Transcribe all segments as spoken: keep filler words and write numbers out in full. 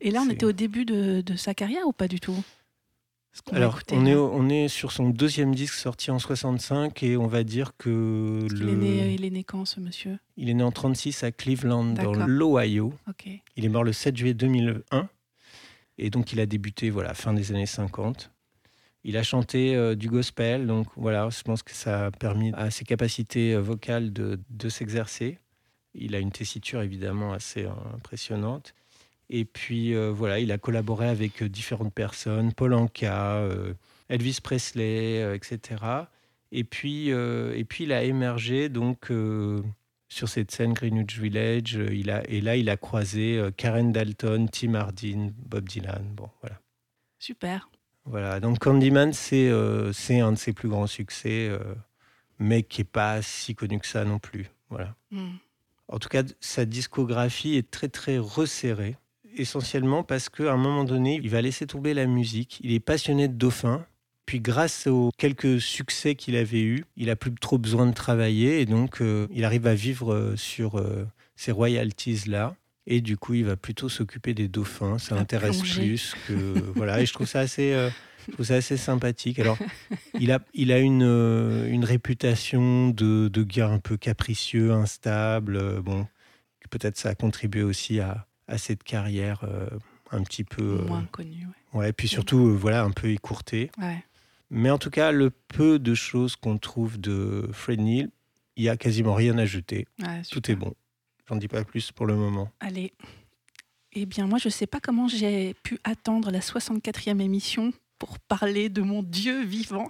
Et là, on C'est... était au début de, de sa carrière ou pas du tout? Alors, on est, on est sur son deuxième disque sorti en soixante-cinq et on va dire que Parce le... qu'il est né, il est né quand, ce monsieur? Il est né en trente-six à Cleveland, D'accord. dans l'Ohio. Okay. Il est mort le sept juillet deux mille un. Et donc, il a débuté voilà, fin des années cinquante. Il a chanté euh, du gospel. Donc, voilà, je pense que ça a permis à ses capacités euh, vocales de, de s'exercer. Il a une tessiture, évidemment, assez euh, impressionnante. Et puis, euh, voilà, il a collaboré avec euh, différentes personnes. Paul Anka, euh, Elvis Presley, euh, et cetera. Et puis, euh, et puis, il a émergé, donc... Euh, sur cette scène Greenwich Village, il a, et là, il a croisé Karen Dalton, Tim Hardin, Bob Dylan. Bon, voilà. Super. Voilà, donc Candyman, c'est, euh, c'est un de ses plus grands succès, euh, mais qui n'est pas si connu que ça non plus. Voilà. Mm. En tout cas, sa discographie est très, très resserrée, essentiellement parce qu'à un moment donné, il va laisser tomber la musique. Il est passionné de dauphins. Puis grâce aux quelques succès qu'il avait eus, il n'a plus trop besoin de travailler et donc euh, il arrive à vivre euh, sur euh, ces royalties-là. Et du coup, il va plutôt s'occuper des dauphins. Ça l'intéresse plus que... voilà, et je trouve ça assez, euh, je trouve ça assez sympathique. Alors, il a, il a une, euh, une réputation de, de gars un peu capricieux, instable. Euh, bon, peut-être ça a contribué aussi à, à cette carrière euh, un petit peu... Moins euh, connue, ouais. Ouais, puis surtout, euh, voilà, un peu écourtée. Ouais. Mais en tout cas, le peu de choses qu'on trouve de Fred Neil, il n'y a quasiment rien à jeter. Ouais, tout est bon. J'en dis pas plus pour le moment. Allez. Eh bien, moi, je ne sais pas comment j'ai pu attendre la soixante-quatrième émission pour parler de mon Dieu vivant,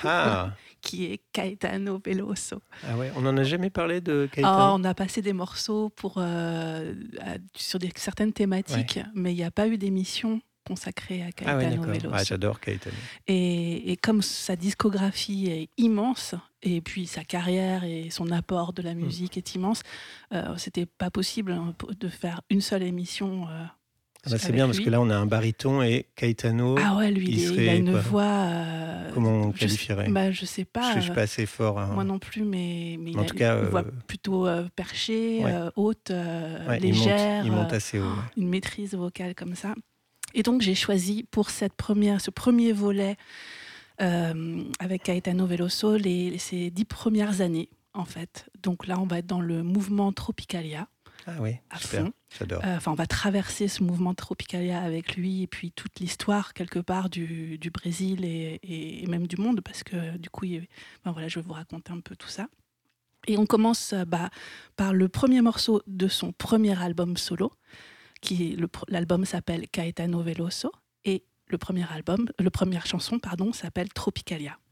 qui est Caetano Veloso. Ah ouais, on n'en a jamais parlé de Caetano. Oh, on a passé des morceaux pour, euh, à, sur des, certaines thématiques, ouais. Mais il n'y a pas eu d'émission consacré à Caetano ah ouais, Veloso. Ah, j'adore Caetano. Et, et comme sa discographie est immense, et puis sa carrière et son apport de la musique mmh. est immense, euh, c'était pas possible hein, de faire une seule émission. Euh, ah bah c'est bien lui. Parce que là on a un baryton et Caetano. Ah ouais, lui il, il, est, serait, il a une quoi, voix. Euh, comment on qualifierait? Je, bah, je sais pas. Je, je suis pas assez fort. Hein. Moi non plus, mais, mais en il tout a cas, une voix euh... plutôt euh, perchée, ouais. euh, haute, euh, ouais, légère. Il monte, il monte assez haut. Ouais. Une maîtrise vocale comme ça. Et donc, j'ai choisi pour cette première, ce premier volet euh, avec Caetano Veloso les, ces dix premières années, en fait. Donc là, on va être dans le mouvement Tropicalia. Ah oui, à super, fond. J'adore. Enfin, euh, on va traverser ce mouvement Tropicalia avec lui et puis toute l'histoire, quelque part, du, du Brésil et, et, et même du monde, parce que du coup, il, ben voilà, je vais vous raconter un peu tout ça. Et on commence bah, par le premier morceau de son premier album solo, qui le, l'album s'appelle Caetano Veloso et le premier album, le première chanson pardon s'appelle Tropicalia.